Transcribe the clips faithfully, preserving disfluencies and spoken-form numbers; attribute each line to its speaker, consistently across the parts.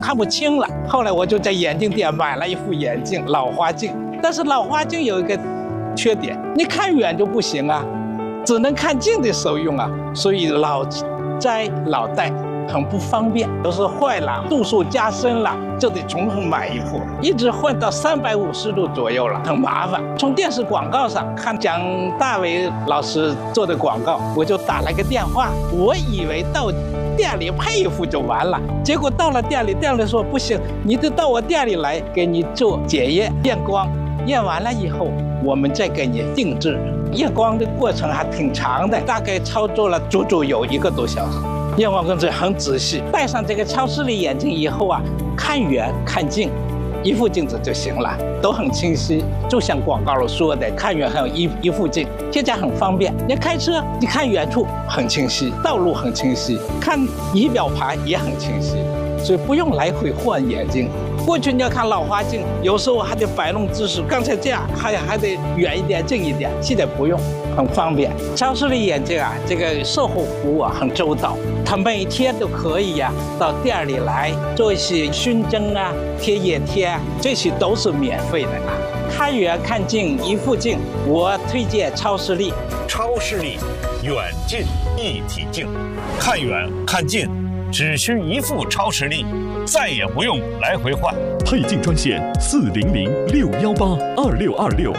Speaker 1: 看不清了。后来我就在眼镜店买了一副眼镜，老花镜。但是老花镜有一个缺点，你看远就不行啊，只能看近的时候用啊，所以老摘老戴很不方便。有时候坏了，度数加深了，就得重新买一副，一直换到三百五十度左右了，很麻烦。从电视广告上看蒋大为老师做的广告，我就打了个电话，我以为到店里配一副就完了，结果到了店里，店里说不行，你得到我店里来给你做检验验光，验完了以后我们再给你定制。验光的过程还挺长的，大概操作了足足有一个多小时。验光工作很仔细，戴上这个超视力眼镜以后啊，看远看近一副镜子就行了，都很清晰，就像广告里说的，看远还有一一副镜，现在很方便。你开车，你看远处很清晰，道路很清晰，看仪表盘也很清晰，所以不用来回换眼镜。过去你要看老花镜，有时候还得摆弄姿势，刚才这样还还得远一点、近一点，现在不用，很方便。超视力眼镜啊，这个售后服务啊很周到，他每天都可以呀、啊、到店里来做一些熏蒸啊、贴眼贴啊，这些都是免费的啊。看远看近一副镜，我推荐超视力。
Speaker 2: 超视力远近一体镜，看远看近只需一副超视力，再也不用来回换。
Speaker 3: 配镜专线四零零六幺八二六二六。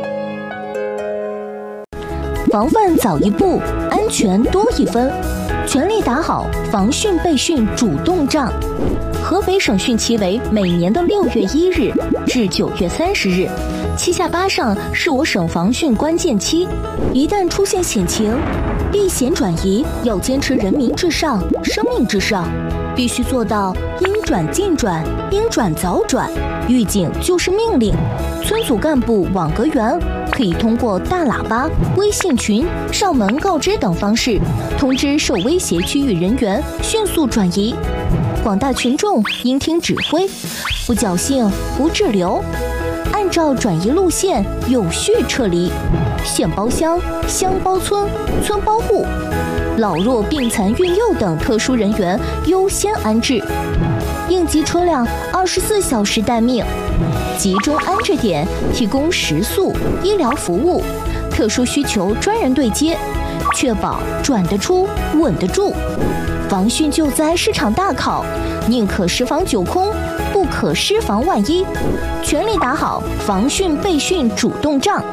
Speaker 4: 防范早一步，安全多一分。全力打好防汛备汛主动仗。合肥省汛期为每年的六月一日至九月三十日，七下八上是我省防汛关键期。一旦出现险情，避险转移要坚持人民至上、生命至上，必须做到应转尽转、应转早转。预警就是命令，村组干部网格员可以通过大喇叭、微信群、上门告知等方式，通知受威胁区域人员迅速转移。广大群众应听指挥，不侥幸不滞留，按照转移路线有序撤离。县包乡、乡包村、村包户，老弱病残孕幼等特殊人员优先安置。应急车辆二十四小时待命，集中安置点提供食宿、医疗服务，特殊需求专人对接，确保转得出、稳得住。防汛救灾是场大考，宁可十防九空，不可失防万一，全力打好防汛备汛主动仗。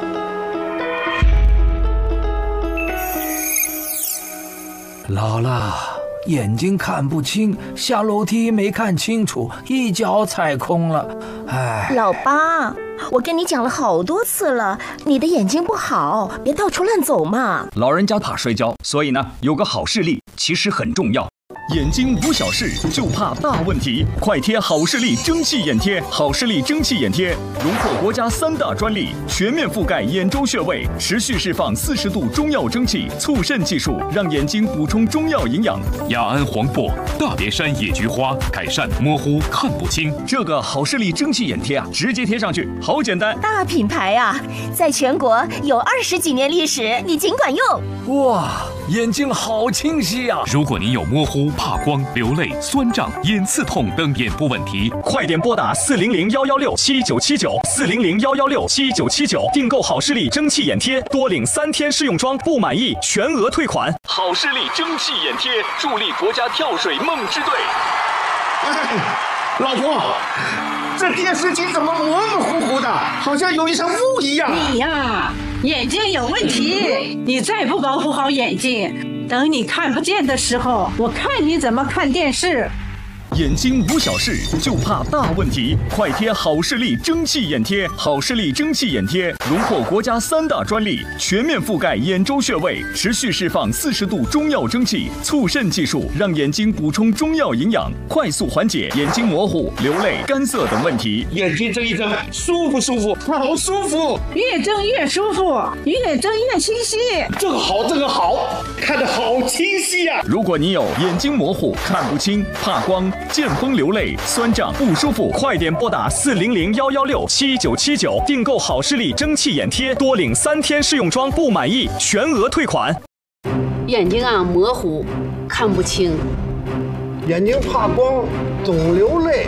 Speaker 5: 姥姥，眼睛看不清，下楼梯没看清楚，一脚踩空了。哎，
Speaker 6: 老八，我跟你讲了好多次了，你的眼睛不好，别到处乱走嘛。
Speaker 7: 老人家怕摔跤，所以呢，有个好视力其实很重要。眼睛无小事，就怕大问题。快贴好视力蒸汽眼贴，好视力蒸汽眼贴荣获国家三大专利，全面覆盖眼周穴位，持续释放四十度中药蒸汽，促肾技术，让眼睛补充中药营养。
Speaker 3: 雅安黄柏、大别山野菊花，改善模糊看不清。
Speaker 7: 这个好视力蒸汽眼贴啊，直接贴上去，好简单。
Speaker 6: 大品牌啊，在全国有二十几年历史，你尽管用。
Speaker 5: 哇，眼睛好清晰啊！
Speaker 3: 如果您有模糊、怕光、流泪、酸胀、眼刺痛等眼部问题，
Speaker 7: 快点拨打四零零幺幺六七九七九四零零幺幺六七九七九订购好视力蒸汽眼贴，多领三天试用装，不满意全额退款。好视力蒸汽眼贴助力国家跳水梦之队。
Speaker 8: 哎，老婆，这电视机怎么模模糊糊的，好像有一层雾一样？
Speaker 9: 你呀，眼睛有问题，你再不保护好眼睛，等你看不见的时候，我看你怎么看电视。
Speaker 7: 眼睛无小事，就怕大问题。快贴好视力蒸汽眼贴，好视力蒸汽眼贴荣获国家三大专利，全面覆盖眼周穴位，持续释放四十度中药蒸汽，促肾技术，让眼睛补充中药营养，快速缓解眼睛模糊、流泪、干涩等问题。
Speaker 8: 眼睛睁一睁，舒服舒服，好舒服，
Speaker 9: 越睁越舒服，越睁越清晰。
Speaker 8: 这个好，这个好，看得好清晰啊！
Speaker 7: 如果你有眼睛模糊、看不清、怕光、见风流泪、酸胀不舒服，快点拨打四零零幺幺六七九七九订购好视力蒸汽眼贴，多领三天试用装，不满意全额退款。
Speaker 10: 眼睛啊模糊，看不清，
Speaker 8: 眼睛怕光，总流泪，